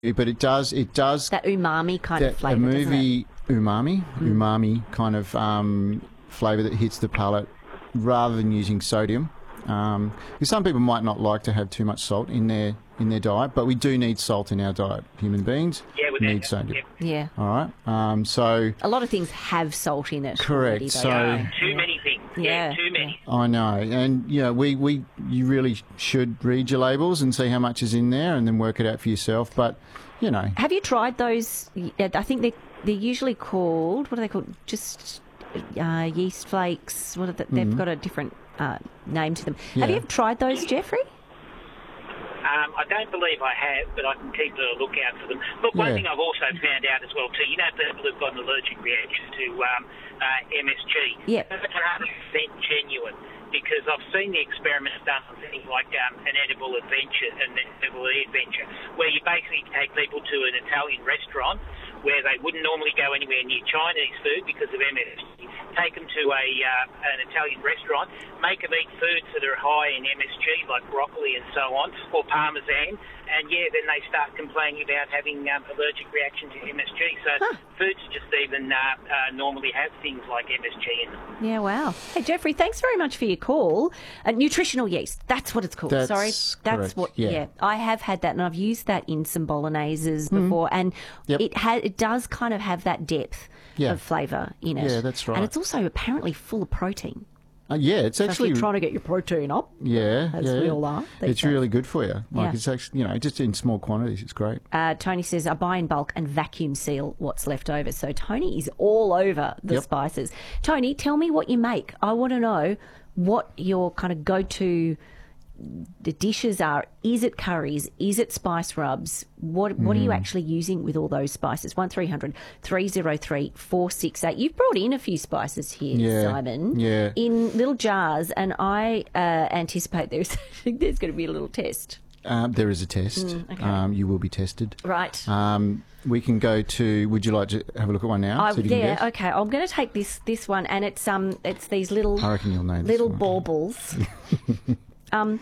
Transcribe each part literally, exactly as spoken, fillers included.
but it does it does that umami kind that, of flavour. A movie umami, mm. umami kind of um, flavour that hits the palate rather than using sodium. Um, because some people might not like to have too much salt in their in their diet, but we do need salt in our diet. Human beings yeah, need sodium. Yeah. All right. Um, so a lot of things have salt in it. Correct. Already, so yeah, too many things. Yeah, yeah, too many. I know, and yeah, we, we you really should read your labels and see how much is in there, and then work it out for yourself. But you know, have you tried those? I think they they're usually called, what are they called? Just uh, yeast flakes. What are the, they've mm-hmm. got a different uh, name to them. Yeah. Have you ever tried those, Jeffrey? Um, I don't believe I have, but I can keep a lookout for them. Look, one yeah. thing I've also found out as well too, you know, people who've got an allergic reaction to um, uh, M S G. Yeah. It's one hundred percent genuine, because I've seen the experiments done on things like um, an edible adventure, an edible adventure, where you basically take people to an Italian restaurant where they wouldn't normally go anywhere near Chinese food because of M S G. Take them to a uh, an Italian restaurant, make them eat foods that are high in M S G, like broccoli and so on, or parmesan, and yeah, then they start complaining about having um, allergic reaction to M S G. So huh. foods just even uh, uh, normally have things like M S G in them. Yeah, wow. Hey, Jeffrey, thanks very much for your call. Uh, nutritional yeast, that's what it's called. That's Sorry, that's correct. what. Yeah. yeah, I have had that, and I've used that in some bologneses before, mm. and yep. it has it does kind of have that depth yeah. of flavour in it. Yeah, that's right. And it's also apparently full of protein. Uh, yeah, it's so actually if you're trying to get your protein up. Yeah, as yeah. we all are. It's days. really good for you. Like yeah. it's actually, you know, just in small quantities, it's great. Uh, Tony says, I buy in bulk and vacuum seal what's left over. So Tony is all over the yep. spices. Tony, tell me what you make. I want to know what your kind of go-to the dishes are. Is it curries? Is it spice rubs? What what mm. are you actually using with all those spices? one three hundred three oh three four six eight. You've brought in a few spices here, yeah. Simon, yeah. in little jars, and I uh, anticipate there's there's going to be a little test. Um, there is a test. Mm, okay. um, you will be tested. Right. Um, we can go to. Would you like to have a look at one now? I, so yeah. Okay. I'm going to take this this one, and it's um it's these little I reckon you'll know little this one. baubles. um.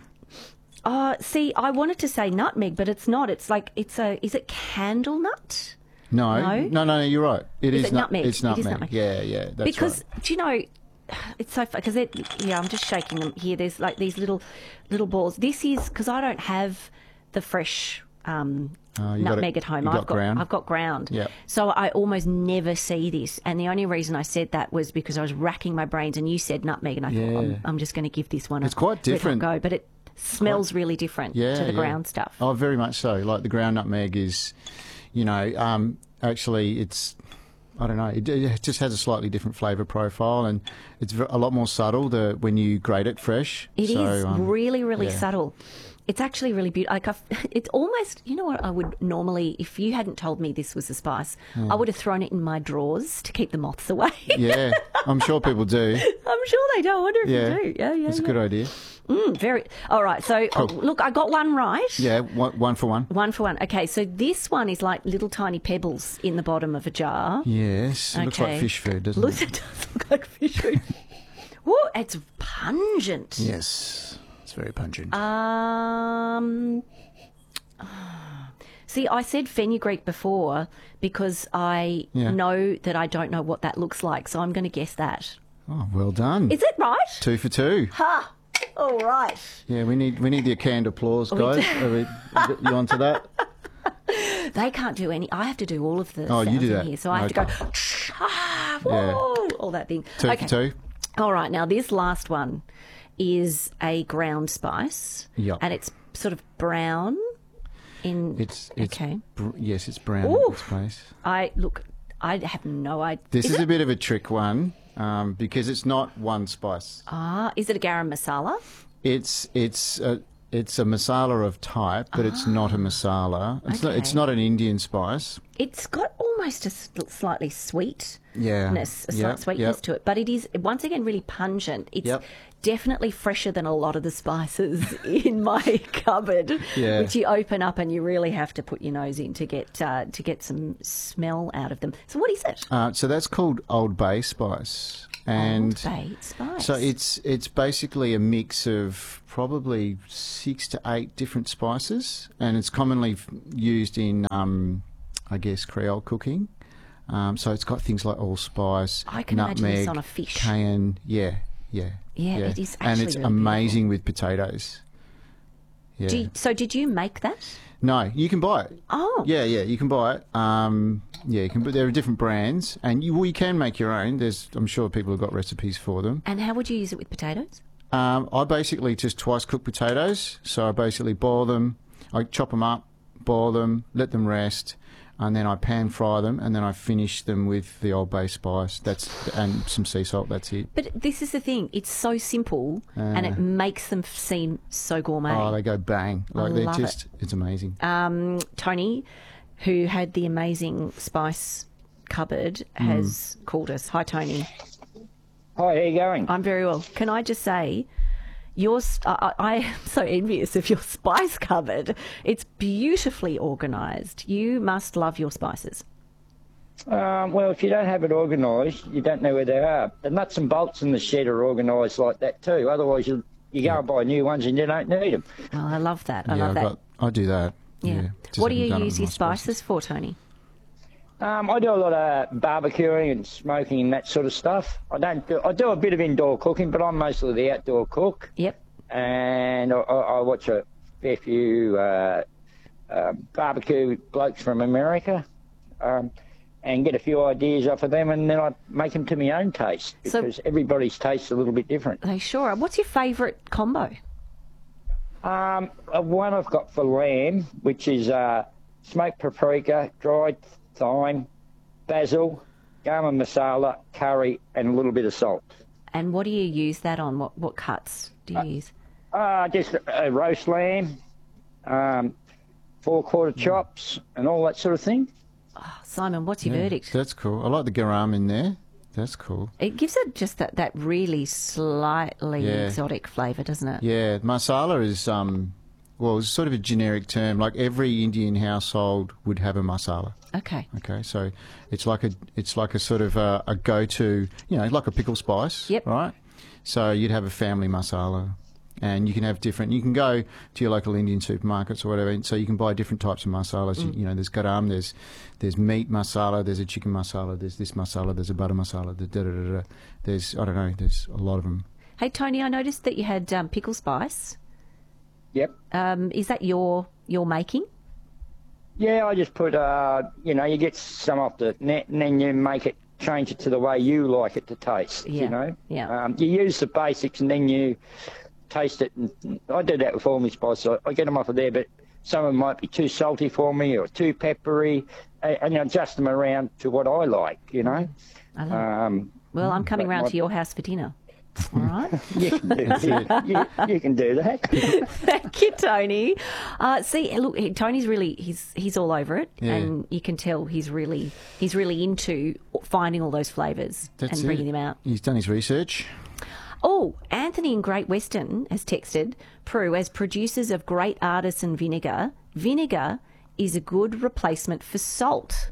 Oh, see, I wanted to say nutmeg, but it's not. It's like it's a. Is it candle nut? No, no, no, no. no you're right. It is, is it nut- nutmeg. It's nutmeg. It is nutmeg. Yeah, yeah. That's because right. do you know? It's so because it. Yeah, I'm just shaking them here. There's like these little little balls. This is because I don't have the fresh. Um, Uh, nutmeg it, at home. I've got, got ground. I've got ground. Yep. So I almost never see this. And the only reason I said that was because I was racking my brains and you said nutmeg and I yeah. thought, I'm, I'm just going to give this one a It's quite different. go. But it smells quite, really different yeah, to the yeah. ground stuff. Oh, very much so. Like the ground nutmeg is, you know, um, actually it's, I don't know, it, it just has a slightly different flavour profile and it's a lot more subtle the, when you grate it fresh. It so, is um, really, really yeah. subtle. It's actually really beautiful. Like I've, it's almost, you know what I would normally, if you hadn't told me this was a spice, yeah. I would have thrown it in my drawers to keep the moths away. Yeah, I'm sure people do. I'm sure they do. I wonder if yeah. you do. Yeah, yeah, It's yeah. a good idea. Mm, very. All right. So, cool. oh, look, I got one right. Yeah, one, one for one. One for one. Okay, so this one is like little tiny pebbles in the bottom of a jar. Yes, it okay. looks like fish food, doesn't Looks, it? It does look like fish food. Woo, it's pungent. Yes, it's very pungent. Um, see, I said fenugreek before because I Yeah. know that I don't know what that looks like, so I'm going to guess that. Oh, well done. Is it right? Two for two. Ha! All right. Yeah, we need we need the canned applause, guys. Are we, you onto that? They can't do any. I have to do all of the Oh, sounds you do in that. here, so I have Okay. to go. Ah, whoa, Yeah. all that thing. Two okay. for two. All right. Now this last one is a ground spice, Yep. and it's sort of brown. In It's, it's okay. Br- yes, it's brown Ooh. in this place. I look. I have no idea. This is, is a it? bit of a trick one um, because it's not one spice. Ah, is it a garam masala? It's it's a, it's a masala of type, but it's not a masala. It's not. It's Okay. not an Indian spice. It's got almost a s- slightly sweetness, Yeah. a slight Yep, sweetness yep. to it, but it is once again really pungent. It's Yep. definitely fresher than a lot of the spices in my cupboard, Yeah. which you open up and you really have to put your nose in to get uh, to get some smell out of them. So what is it? Uh, so that's called Old Bay spice. And Old Bay spice. so it's it's basically a mix of probably six to eight different spices, and it's commonly f- used in, um, I guess, Creole cooking. Um, so it's got things like allspice, I can imagine nutmeg, this on a fish. cayenne. Yeah, yeah, Yeah, it is and actually it's really amazing with potatoes. Yeah. Do you, so did you make that? No, you can buy it. Oh. Yeah, yeah, you can buy it. Um, yeah, you can. But there are different brands, and you, well, you can make your own. There's, I'm sure people have got recipes for them. And how would you use it with potatoes? Um, I basically just twice cook potatoes. So I basically boil them, I chop them up, boil them, let them rest, and then I pan fry them, and then I finish them with the Old Bay spice. That's and some sea salt. That's it. But this is the thing. It's so simple, and it makes them seem so gourmet. Oh, they go bang! Like I they're love just, it's amazing. Um, Tony, who had the amazing spice cupboard, has called us. Hi, Tony. Hi, how you going? I'm very well. Can I just say, yours? I, I am so envious of your spice cupboard. It's beautifully organised. You must love your spices. Um, well, if you don't have it organised, you don't know where they are. The nuts and bolts in the shed are organised like that too. Otherwise, you you go and buy new ones and you don't need them. Oh, I love that. I yeah, love I've that. got, I do that. yeah. Yeah. Just What do haven't you done it use with your my spices for, Tony? Um, I do a lot of barbecuing and smoking and that sort of stuff. I don't. Do, I do a bit of indoor cooking, but I'm mostly the outdoor cook. Yep. And I, I I watch a fair few uh, uh, barbecue blokes from America. Um, and get a few ideas off of them, and then I make them to my own taste, So- because everybody's taste is a little bit different. They sure are. What's your favourite combo? Um, uh, one I've got for lamb, which is uh, smoked paprika, dried thyme, basil, garam masala, curry, and a little bit of salt. And what do you use that on? What what cuts do you use? Uh, just a roast lamb, um, four quarter chops, and all that sort of thing. Simon, what's your Yeah, verdict? That's cool. I like the garam in there. That's cool. It gives it just that, that really slightly Yeah. exotic flavour, doesn't it? Yeah, masala is um, well, it's sort of a generic term. Like every Indian household would have a masala. Okay. Okay, so it's like a it's like a sort of a, a go-to, you know, like a pickle spice. Yep. Right. So you'd have a family masala, and you can have different. You can go to your local Indian supermarkets or whatever, and so you can buy different types of masalas. Mm. You, you know, there's garam, there's there's meat masala, there's a chicken masala, there's this masala, there's a butter masala, the da da da da. There's I don't know, there's a lot of them. Hey, Tony, I noticed that you had um, pickle spice. Yep. Um, is that your your making? Yeah, I just put, uh, you know, you get some off the net, and then you make it, change it to the way you like it to taste. Yeah, You know. yeah. Um, you use the basics, and then you taste it. And I do that with all my spices. I, I get them off of there, but some of them might be too salty for me or too peppery, and, and adjust them around to what I like. You know. I love it. Um, Well, I'm coming but round my- to your house for dinner. All right. you can do, you, you, you can do that. Thank you, Tony. Uh, see, look, he- Tony's really he's he's all over it, Yeah. and you can tell he's really he's really into finding all those flavours That's and it. bringing them out. He's done his research. Oh, Anthony in Great Western has texted, Prue, as producers of great artisan vinegar, vinegar is a good replacement for salt.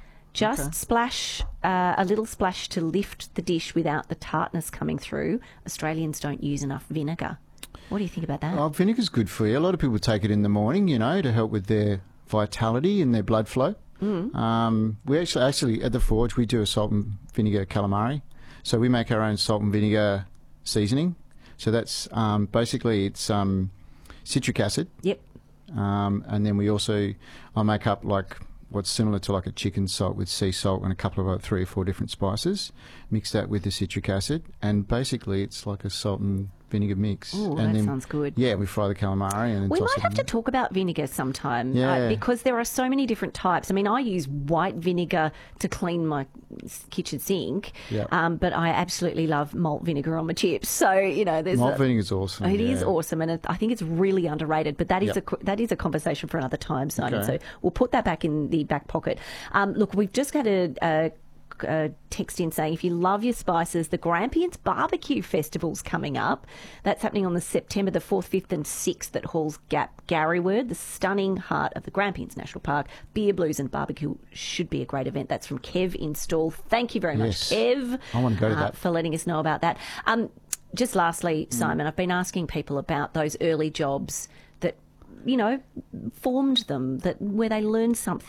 Just splash uh, a little splash to lift the dish without the tartness coming through. Australians don't use enough vinegar. What do you think about that? Oh, vinegar's good for you. A lot of people take it in the morning, you know, to help with their vitality and their blood flow. Mm. Um, we actually, actually, at the Forge, we do a salt and vinegar calamari. So we make our own salt and vinegar seasoning. So that's um, basically it's um, citric acid, Yep. um, and then we also I make up like what's similar to like a chicken salt with sea salt and a couple of uh, three or four different spices. Mix that with the citric acid, and basically it's like a salt and vinegar mix. Ooh, and that sounds good. Yeah, we fry the calamari and then We toss might it have in to there. talk about vinegar sometime uh, Yeah. because there are so many different types. I mean, I use white vinegar to clean my s- kitchen sink, Yeah. um, but I absolutely love malt vinegar on my chips. So, you know, there's Malt a- vinegar's awesome. It is yeah. awesome, and it, I think it's really underrated. But that is Yep. a co- that is a conversation for another time, Simon. Okay. So we'll put that back in the back pocket. Um, look, we've just had a, a uh, text in saying, if you love your spices, the Grampians Barbecue Festival's coming up. That's happening on the September the fourth, fifth and sixth at Halls Gap, Garryward, the stunning heart of the Grampians National Park. Beer, blues and barbecue should be a great event. That's from Kev Install. Thank you very Yes. much, Kev. I want to go to uh, that. for letting us know about that. Um, just lastly, Simon, I've been asking people about those early jobs that, you know, formed them, that where they learned something